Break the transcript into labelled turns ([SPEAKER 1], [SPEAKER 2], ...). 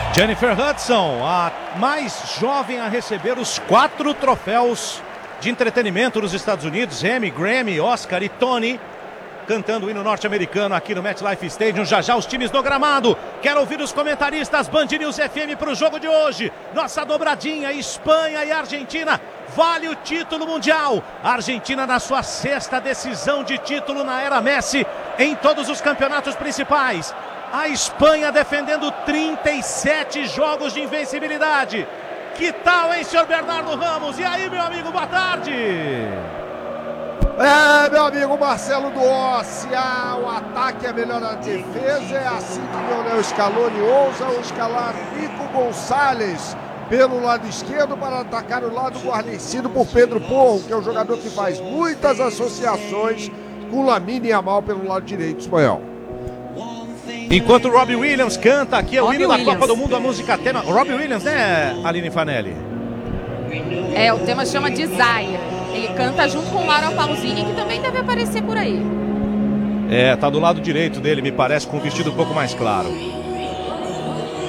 [SPEAKER 1] Jennifer Hudson, a mais jovem a receber os 4 troféus de entretenimento nos Estados Unidos, Emmy, Grammy, Oscar e Tony, cantando o hino norte-americano aqui no MetLife Stadium. Já já os times no gramado. Quero ouvir os comentaristas Band News FM para o jogo de hoje. Nossa dobradinha, Espanha e Argentina, vale o título mundial. A Argentina na sua 6ª decisão de título na era Messi em todos os campeonatos principais. A Espanha defendendo 37 jogos de invencibilidade. Que tal, hein, senhor Bernardo Ramos? E aí, meu amigo, boa tarde.
[SPEAKER 2] Meu amigo Marcelo do Ócia, o ataque é melhor da defesa. É assim que Lionel Scaloni ousa escalar Nico Gonçalves pelo lado esquerdo para atacar o lado guarnecido por Pedro Porro, que é um jogador que faz muitas associações com Lamine Yamal pelo lado direito espanhol.
[SPEAKER 1] Enquanto o Robbie Williams canta aqui o hino da Copa do Mundo, a música tema. Robbie Williams, né, Aline Fanelli?
[SPEAKER 3] O tema chama Desire. Ele canta junto com Laura Pausini, que também deve aparecer por aí.
[SPEAKER 1] Tá do lado direito dele, me parece, com um vestido um pouco mais claro.